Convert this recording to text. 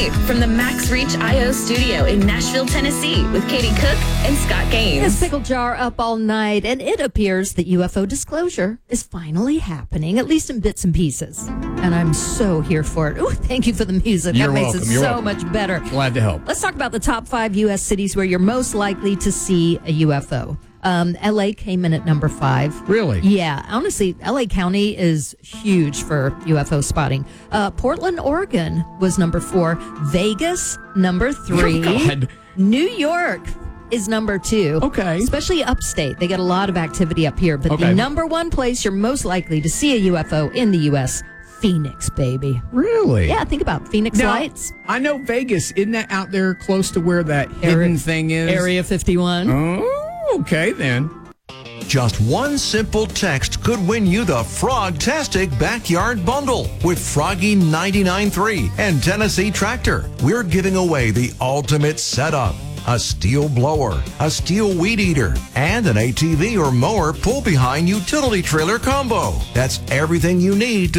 From the Max Reach IO studio in Nashville, Tennessee, with Katie Cook and Scott Gaines. It's Pickle Jar up all night, and it appears that UFO disclosure is finally happening, at least in bits and pieces. And I'm so here for it. Ooh, thank you for the music. You're that makes welcome. it You're so welcome. much better. Glad to help. Let's talk about the top 5 U.S. cities where you're most likely to see a UFO. L.A. came in at number 5. Really? Yeah. Honestly, L.A. County is huge for UFO spotting. Portland, Oregon was number 4. Vegas, number 3. Oh, God. New York is number 2. Okay. Especially upstate. They get a lot of activity up here. But Okay. the number 1 place you're most likely to see a UFO in the U.S., Phoenix, baby. Really? Yeah, think about Phoenix Now, Lights. I know Vegas. Isn't that out there close to where that hidden thing is? Area 51. Oh, okay then. Just one simple text could win you the Frogtastic Backyard Bundle with Froggy 99.3 and Tennessee Tractor. We're giving away the ultimate setup. A steel blower, a steel weed eater, and an ATV or mower pull-behind utility trailer combo. That's everything you need to